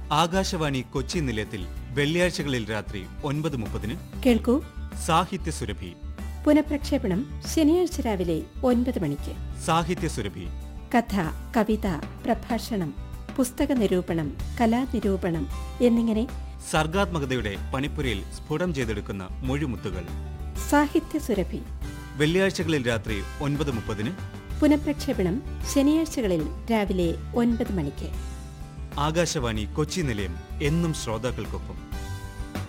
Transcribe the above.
ആകാശവാണി കൊച്ചി നിലയത്തിൽ വെള്ളിയാഴ്ചകളിൽ രാത്രി 9:30 കേൾക്കൂ സാഹിത്യ സുരഭി. പുനഃപ്രക്ഷേപണം ശനിയാഴ്ച രാവിലെ 9 മണിക്ക്. സാഹിത്യ സുരഭി കഥ, കവിത, പ്രഭാഷണം, പുസ്തക നിരൂപണം, കലാനിരൂപണം എന്നിങ്ങനെ സർഗാത്മകതയുടെ പണിപ്പുരയിൽ സ്ഫുടം ചെയ്തെടുക്കുന്ന മൊഴിമുത്തുകൾ. സാഹിത്യ സുരഭി വെള്ളിയാഴ്ചകളിൽ രാത്രി 9:30 പുനഃപ്രക്ഷേപണം ശനിയാഴ്ചകളിൽ രാവിലെ 9 മണിക്ക്. ആകാശവാണി കൊച്ചി നിലയം എന്നും ശ്രോതാക്കൾക്കൊപ്പം.